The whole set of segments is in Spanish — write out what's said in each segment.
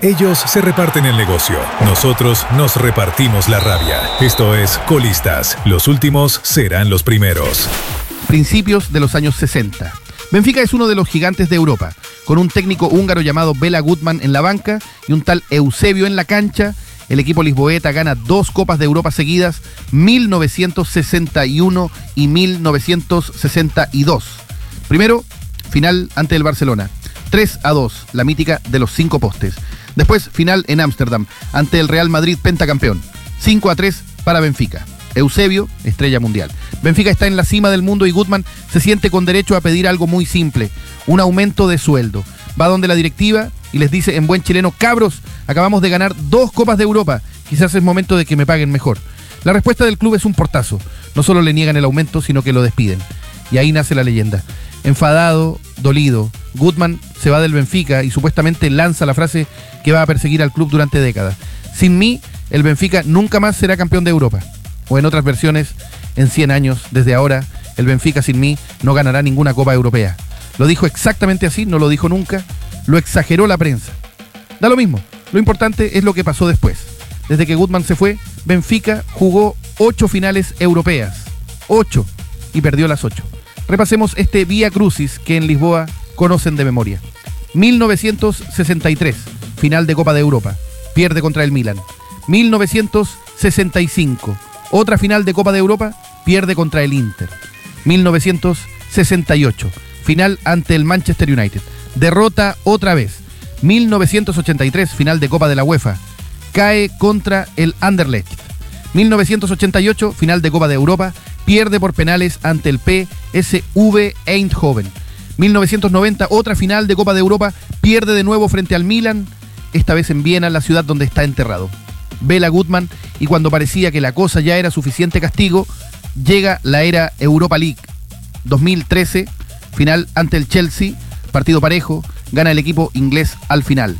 Ellos se reparten el negocio, nosotros nos repartimos la rabia. Esto es Colistas, los últimos serán los primeros. Principios de los años 60. Benfica es uno de los gigantes de Europa, con un técnico húngaro llamado Bela Gutman en la banca y un tal Eusebio en la cancha. El equipo lisboeta gana 2 Copas de Europa seguidas, 1961 y 1962. Primero, final ante el Barcelona, 3-2, la mítica de los 5 postes. Después, final en Ámsterdam, ante el Real Madrid pentacampeón, 5-3 para Benfica. Eusebio, estrella mundial. Benfica está en la cima del mundo y Gutman se siente con derecho a pedir algo muy simple, un aumento de sueldo. Va donde la directiva y les dice en buen chileno: cabros, acabamos de ganar 2 Copas de Europa, quizás es momento de que me paguen mejor. La respuesta del club es un portazo, no solo le niegan el aumento, sino que lo despiden. Y ahí nace la leyenda. Enfadado, dolido, Gutman se va del Benfica y supuestamente lanza la frase que va a perseguir al club durante décadas: sin mí, el Benfica nunca más será campeón de Europa. O en otras versiones, en 100 años, desde ahora, el Benfica sin mí no ganará ninguna Copa Europea. Lo dijo exactamente así, no lo dijo nunca, lo exageró la prensa. Da lo mismo, lo importante es lo que pasó después. Desde que Gutman se fue, Benfica jugó 8 finales europeas. 8, y perdió las 8. Repasemos este Vía Crucis que en Lisboa conocen de memoria. 1963, final de Copa de Europa, pierde contra el Milan. 1965, otra final de Copa de Europa, pierde contra el Inter. 1968, final ante el Manchester United, derrota otra vez. 1983, final de Copa de la UEFA, cae contra el Anderlecht. 1988, final de Copa de Europa, pierde por penales ante el PSV Eindhoven. 1990, otra final de Copa de Europa, pierde de nuevo frente al Milan, esta vez en Viena, la ciudad donde está enterrado. Bela Gutman, y cuando parecía que la cosa ya era suficiente castigo, llega la era Europa League. 2013, final ante el Chelsea, partido parejo, gana el equipo inglés al final.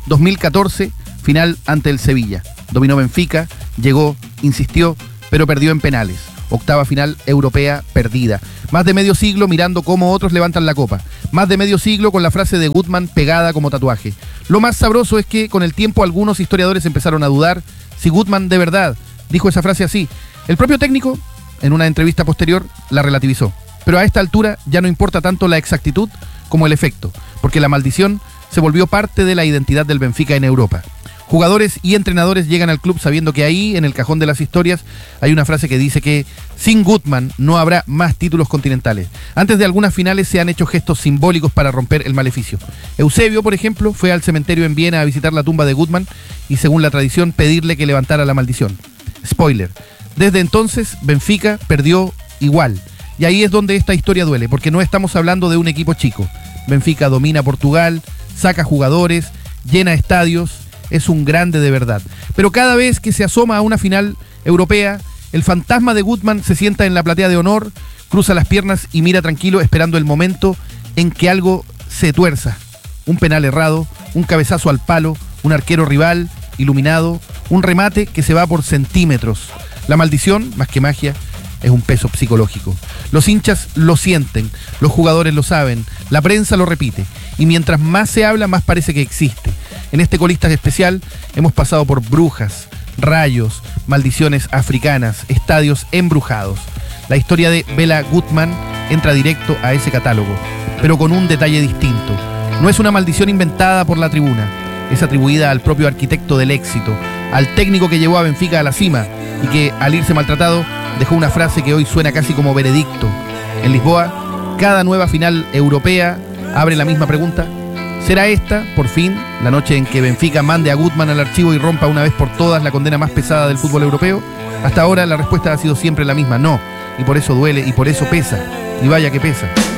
2014, final ante el Sevilla, dominó Benfica, llegó, insistió, pero perdió en penales. Octava final europea perdida. Más de medio siglo mirando cómo otros levantan la copa. Más de medio siglo con la frase de Gutman pegada como tatuaje. Lo más sabroso es que con el tiempo algunos historiadores empezaron a dudar si Gutman de verdad dijo esa frase así. El propio técnico, en una entrevista posterior, la relativizó. Pero a esta altura ya no importa tanto la exactitud como el efecto, porque la maldición se volvió parte de la identidad del Benfica en Europa. Jugadores y entrenadores llegan al club sabiendo que ahí, en el cajón de las historias, hay una frase que dice que sin Gutman no habrá más títulos continentales. Antes de algunas finales se han hecho gestos simbólicos para romper el maleficio. Eusebio, por ejemplo, fue al cementerio en Viena a visitar la tumba de Gutman y, según la tradición, pedirle que levantara la maldición. Spoiler: desde entonces, Benfica perdió igual. Y ahí es donde esta historia duele, porque no estamos hablando de un equipo chico. Benfica domina Portugal, saca jugadores, llena estadios, es un grande de verdad. Pero cada vez que se asoma a una final europea, el fantasma de Gutman se sienta en la platea de honor, cruza las piernas y mira tranquilo esperando el momento en que algo se tuerza. Un penal errado, un cabezazo al palo, un arquero rival iluminado, un remate que se va por centímetros. La maldición, más que magia, es un peso psicológico. Los hinchas lo sienten, los jugadores lo saben, la prensa lo repite, y mientras más se habla, más parece que existe. En este Colistas especial hemos pasado por brujas, rayos, maldiciones africanas, estadios embrujados. La historia de Bela Gutman entra directo a ese catálogo, pero con un detalle distinto. No es una maldición inventada por la tribuna, es atribuida al propio arquitecto del éxito, al técnico que llevó a Benfica a la cima y que, al irse maltratado, dejó una frase que hoy suena casi como veredicto. En Lisboa, cada nueva final europea abre la misma pregunta: ¿será esta, por fin, la noche en que Benfica mande a Gutman al archivo y rompa una vez por todas la condena más pesada del fútbol europeo? Hasta ahora la respuesta ha sido siempre la misma: no. Y por eso duele, y por eso pesa. Y vaya que pesa.